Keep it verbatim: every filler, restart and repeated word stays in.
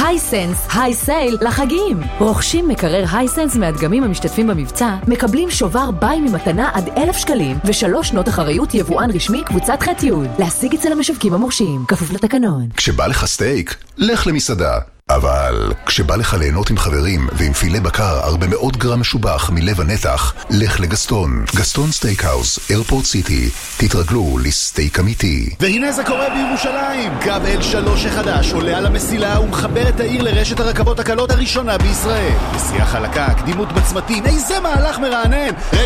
הייסנס, היי סייל לחגים. רוכשים מקרר הייסנס מהדגמים המשתתפים במבצע, מקבלים שובר ביי ממתנה עד אלף שקלים, ושלוש שנות אחריות יבואן רשמי קבוצת ח' י'. להשיג אצל המשווקים המורשים, כפוף לתקנון. כשבא לך סטייק, לך למסעדה. אבל כשבא לך ליהנות עם חברים ועם פילה בקר הרבה מאות גרם משובח מלב הנתח, לך לגסטון. גסטון סטייקהאוס, איירפורט סיטי. תתרגלו לסטייק אמיתי. והנה זה קורה בירושלים. קו אל שלוש החדש עולה על המסילה ומחבר את העיר לרשת הרכבות הקלות הראשונה בישראל. נסיעה חלקה, קדימות בצמתים, איזה מהלך מרענן.